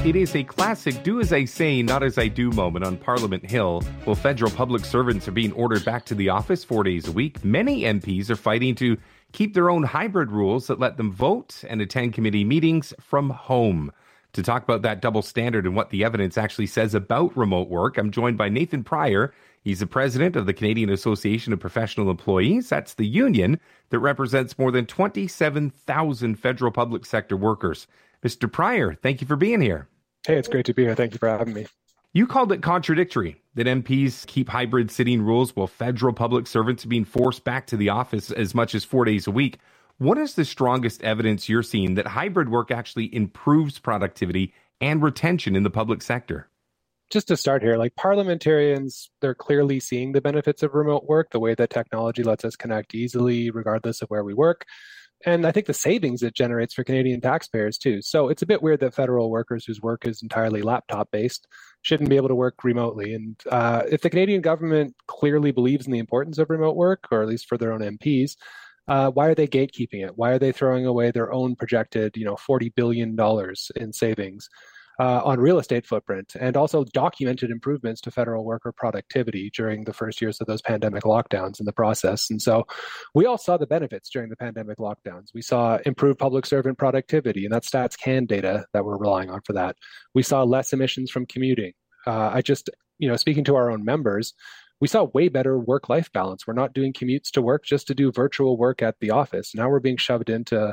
It is a classic do as I say, not as I do moment on Parliament Hill. While federal public servants are being ordered back to the office 4 days a week, many MPs are fighting to keep their own hybrid rules that let them vote and attend committee meetings from home. To talk about that double standard and what the evidence actually says about remote work, I'm joined by Nathan Pryor. He's the president of the Canadian Association of Professional Employees. That's the union that represents more than 27,000 federal public sector workers. Mr. Pryor, thank you for being here. Hey, it's great to be here. Thank you for having me. You called it contradictory that MPs keep hybrid sitting rules while federal public servants are being forced back to the office as much as 4 days a week. What is the strongest evidence you're seeing that hybrid work actually improves productivity and retention in the public sector? Just to start here, like parliamentarians, they're clearly seeing the benefits of remote work, the way that technology lets us connect easily, regardless of where we work. And I think the savings it generates for Canadian taxpayers too. So it's a bit weird that federal workers whose work is entirely laptop-based shouldn't be able to work remotely. And if the Canadian government clearly believes in the importance of remote work, or at least for their own MPs, why are they gatekeeping it? Why are they throwing away their own projected, $40 billion in savings on real estate footprint, and also documented improvements to federal worker productivity during the first years of those pandemic lockdowns in the process? And so we all saw the benefits during the pandemic lockdowns. We saw improved public servant productivity, and that's StatsCan data that we're relying on for that. We saw less emissions from commuting. Speaking to our own members, we saw way better work-life balance. We're not doing commutes to work just to do virtual work at the office. Now we're being shoved into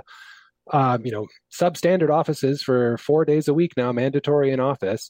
substandard offices for 4 days a week now, mandatory in office.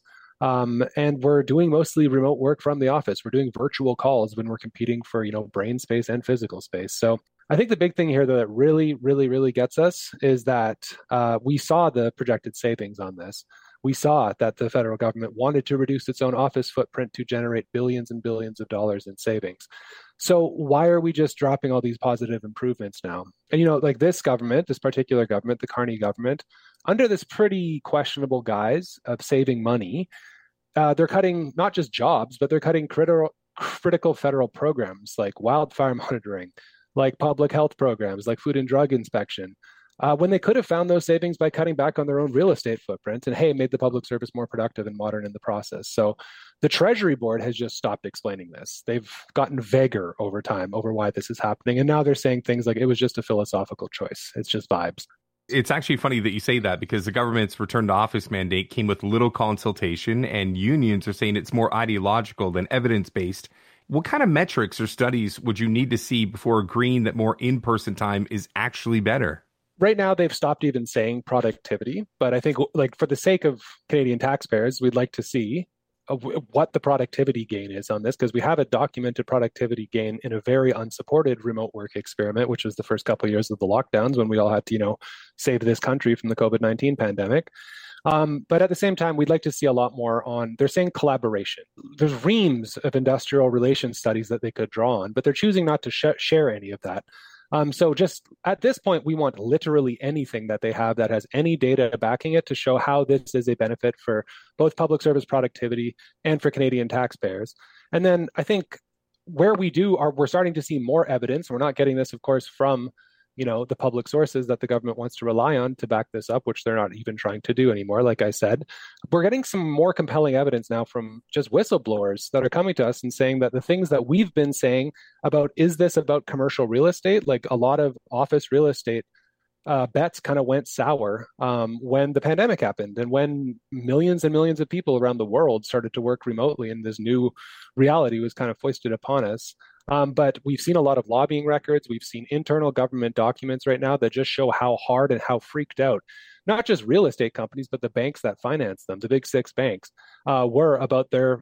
And we're doing mostly remote work from the office. We're doing virtual calls when we're competing for, brain space and physical space. So I think the big thing here that really, really, really gets us is that we saw the projected savings on this. We saw that the federal government wanted to reduce its own office footprint to generate billions and billions of dollars in savings. So why are we just dropping all these positive improvements now? And, like this government, this particular government, the Carney government, under this pretty questionable guise of saving money, they're cutting not just jobs, but they're cutting critical federal programs like wildfire monitoring, like public health programs, like food and drug inspection, when they could have found those savings by cutting back on their own real estate footprint and, made the public service more productive and modern in the process. So the Treasury Board has just stopped explaining this. They've gotten vaguer over time over why this is happening. And now they're saying things like it was just a philosophical choice. It's just vibes. It's actually funny that you say that, because the government's return to office mandate came with little consultation, and unions are saying it's more ideological than evidence-based. What kind of metrics or studies would you need to see before agreeing that more in-person time is actually better? Right now, they've stopped even saying productivity, but I think for the sake of Canadian taxpayers, we'd like to see what the productivity gain is on this, because we have a documented productivity gain in a very unsupported remote work experiment, which was the first couple of years of the lockdowns when we all had to, save this country from the COVID-19 pandemic. But at the same time, we'd like to see a lot more on, they're saying collaboration. There's reams of industrial relations studies that they could draw on, but they're choosing not to share any of that. So just at this point, we want literally anything that they have that has any data backing it to show how this is a benefit for both public service productivity and for Canadian taxpayers. And then I think where we're starting to see more evidence. We're not getting this, of course, from the public sources that the government wants to rely on to back this up, which they're not even trying to do anymore. Like I said, we're getting some more compelling evidence now from just whistleblowers that are coming to us and saying that the things that we've been saying about, is this about commercial real estate? Like a lot of office real estate bets kind of went sour when the pandemic happened, and when millions and millions of people around the world started to work remotely, and this new reality was kind of foisted upon us. But we've seen a lot of lobbying records. We've seen internal government documents right now that just show how hard and how freaked out, not just real estate companies, but the banks that finance them, the big six banks, were about their